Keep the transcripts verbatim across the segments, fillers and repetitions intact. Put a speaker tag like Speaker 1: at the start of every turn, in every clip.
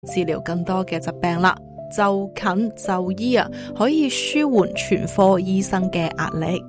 Speaker 1: 治療更多嘅疾病啦，就近就醫啊，可以舒緩全科醫生嘅壓力。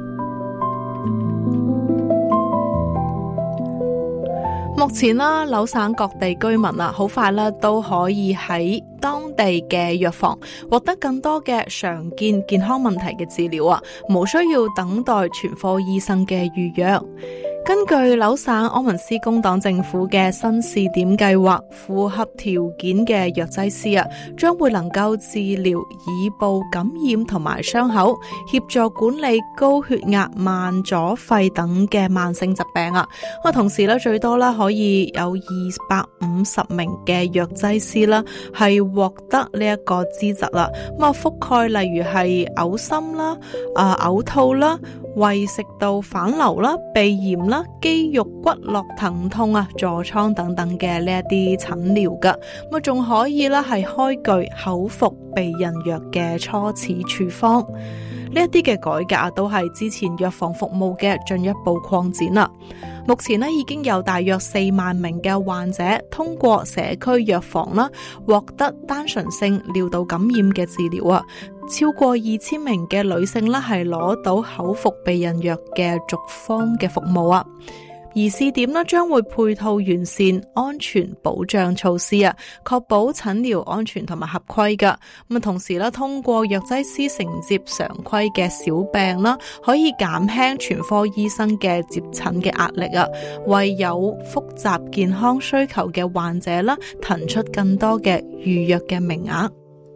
Speaker 1: 目前啦，紐省各地居民啊，好快啦都可以喺當地嘅藥房獲得更多嘅常見健康問題嘅治療啊，無需要等待全科醫生嘅預約。根據紐省柯文斯工黨政府嘅新試點計劃，符合條件嘅藥劑師啊，將會能夠治療耳部感染同埋傷口，協助管理高血壓、慢阻肺等嘅慢性疾病啊。咁同時咧，最多咧可以有二百五十名嘅藥劑師啦，係獲得呢一個資質啦。咁啊，覆蓋例如係嘔心啦、啊嘔吐啦、胃食道反流啦、鼻炎啦、肌肉骨骼疼痛啊、痤瘡等等嘅呢一啲診療噶，咁啊仲可以啦係開具口服避孕藥嘅初始處方。呢一啲嘅改革啊，都係之前藥房服務嘅進一步擴展啦。目前呢已經有大約四萬名嘅患者通過社區藥房啦，獲得單純性尿道感染嘅治療啊。超過二千名嘅女性啦，係攞到口服避孕藥嘅續方嘅服務啊。而試點呢將會配套完善安全保障措施啊，確保診療安全同埋合規噶。咁啊，同時咧通過藥劑師承接常規嘅小病啦，可以減輕全科醫生嘅接診嘅壓力啊，為有複雜健康需求嘅患者啦，騰出更多嘅預約嘅名額。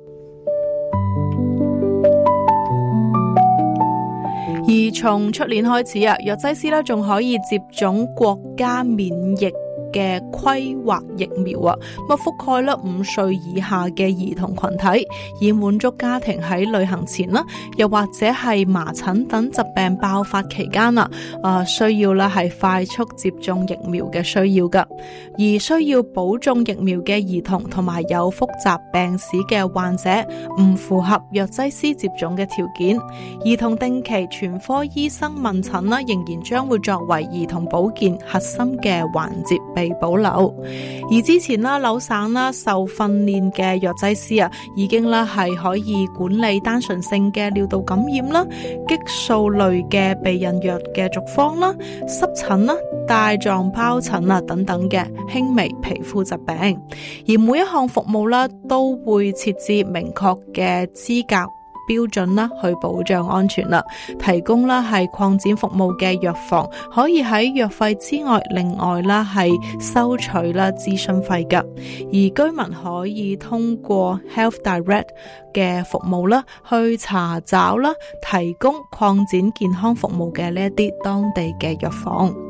Speaker 1: 而從出年開始啊，藥劑師咧仲可以接種國家免疫嘅規劃疫苗啊，咁覆蓋咧五歲以下嘅兒童群體，以滿足家庭喺旅行前啦，又或者係麻疹等疾病爆發期間啊，啊需要咧係快速接種疫苗嘅需要噶。而需要補種疫苗嘅兒童同埋有複雜病史嘅患者，唔符合藥劑師接種嘅條件，兒童定期全科醫生問診啦，仍然將會作為兒童保健核心嘅環節被保留。而之前啦，紐省啦受訓練嘅藥劑師啊，已經啦係可以管理單純性嘅尿道感染啦、激素類嘅避孕藥嘅續方啦、濕疹啦、帶狀疱疹啊等等嘅輕微皮膚疾病。而每一項服務啦都會設置明確嘅資格標準啦，去保障安全啦。提供啦係擴展服務嘅藥房，可以喺藥費之外，另外啦係收取啦諮詢費噶。而居民可以通過 Health Direct 嘅服務啦，去查找啦，提供擴展健康服務嘅呢一啲當地嘅藥房。